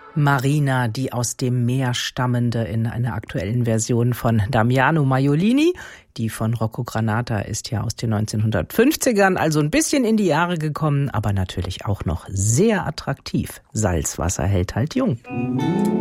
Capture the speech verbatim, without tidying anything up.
Marina, die aus dem Meer stammende, in einer aktuellen Version von Damiano Maiolini. Die von Rocco Granata ist ja aus den neunzehnhundertfünfzigern, also ein bisschen in die Jahre gekommen, aber natürlich auch noch sehr attraktiv. Salzwasser hält halt jung.